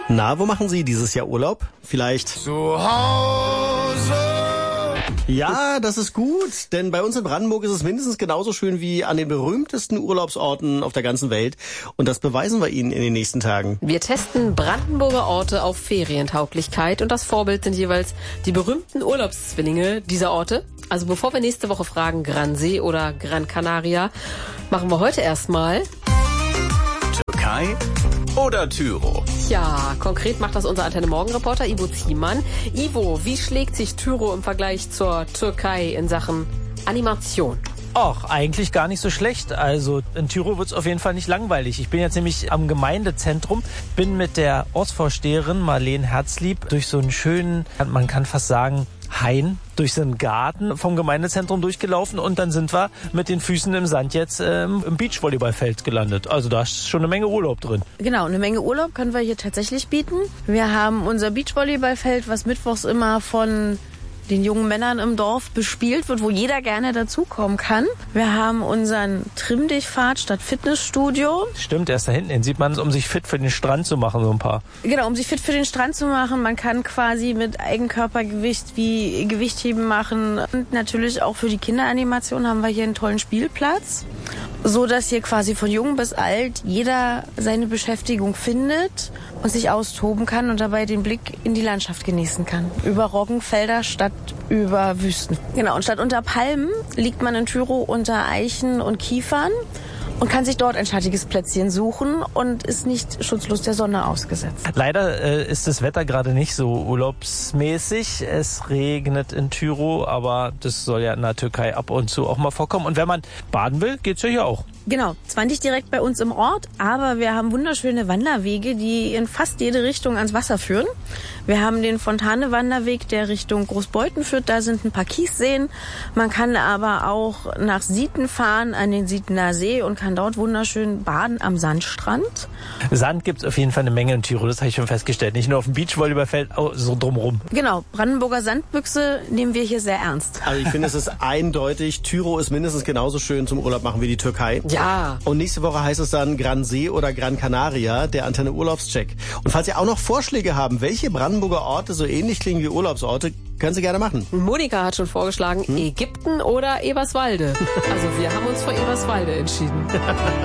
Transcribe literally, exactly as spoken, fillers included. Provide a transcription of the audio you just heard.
Na, wo machen Sie dieses Jahr Urlaub? Vielleicht zu Hause. Ja, das ist gut, denn bei uns in Brandenburg ist es mindestens genauso schön wie an den berühmtesten Urlaubsorten auf der ganzen Welt. Und das beweisen wir Ihnen in den nächsten Tagen. Wir testen Brandenburger Orte auf Ferientauglichkeit und das Vorbild sind jeweils die berühmten Urlaubszwillinge dieser Orte. Also bevor wir nächste Woche fragen, Gran See oder Gran Canaria, machen wir heute erstmal Türkei oder Tyro? Ja, konkret macht das unser Antenne Morgen Reporter Ivo Ziemann. Ivo, wie schlägt sich Tyro im Vergleich zur Türkei in Sachen Animation? Ach, eigentlich gar nicht so schlecht. Also in Tyro wird's auf jeden Fall nicht langweilig. Ich bin jetzt nämlich am Gemeindezentrum, bin mit der Ortsvorsteherin Marlene Herzlieb durch so einen schönen, man kann fast sagen, Hain, durch so einen Garten vom Gemeindezentrum durchgelaufen und dann sind wir mit den Füßen im Sand jetzt ähm, im Beachvolleyballfeld gelandet. Also da ist schon eine Menge Urlaub drin. Genau, eine Menge Urlaub können wir hier tatsächlich bieten. Wir haben unser Beachvolleyballfeld, was mittwochs immer von den jungen Männern im Dorf bespielt wird, wo jeder gerne dazukommen kann. Wir haben unseren Trimm-Dich-Pfad statt Fitnessstudio. Stimmt, erst da hinten, den sieht man, um sich fit für den Strand zu machen, so ein paar. Genau, um sich fit für den Strand zu machen. Man kann quasi mit Eigenkörpergewicht wie Gewichtheben machen. Und natürlich auch für die Kinderanimation haben wir hier einen tollen Spielplatz, so dass hier quasi von jung bis alt jeder seine Beschäftigung findet und sich austoben kann und dabei den Blick in die Landschaft genießen kann. Über Roggenfelder statt über Wüsten. Genau, und statt unter Palmen liegt man in Tyro unter Eichen und Kiefern und kann sich dort ein schattiges Plätzchen suchen und ist nicht schutzlos der Sonne ausgesetzt. Leider äh, ist das Wetter gerade nicht so urlaubsmäßig. Es regnet in Tyro, aber das soll ja in der Türkei ab und zu auch mal vorkommen. Und wenn man baden will, geht's ja hier auch. Genau, zwar nicht direkt bei uns im Ort, aber wir haben wunderschöne Wanderwege, die in fast jede Richtung ans Wasser führen. Wir haben den Fontane-Wanderweg, der Richtung Großbeuthen führt. Da sind ein paar Kiesseen. Man kann aber auch nach Sieten fahren, an den Sietener See und kann dort wunderschön baden am Sandstrand. Sand gibt's auf jeden Fall eine Menge in Tyro, das habe ich schon festgestellt. Nicht nur auf dem Beachvolleyballfeld, auch so drumherum. Genau, Brandenburger Sandbüchse nehmen wir hier sehr ernst. Also ich finde, es ist eindeutig, Tyro ist mindestens genauso schön zum Urlaub machen wie die Türkei. Ja. Und nächste Woche heißt es dann Gran See oder Gran Canaria, der Antenne Urlaubscheck. Und falls Sie auch noch Vorschläge haben, welche Brandenburger Orte so ähnlich klingen wie Urlaubsorte, können Sie gerne machen. Monika hat schon vorgeschlagen, hm? Ägypten oder Eberswalde. Also wir haben uns für Eberswalde entschieden.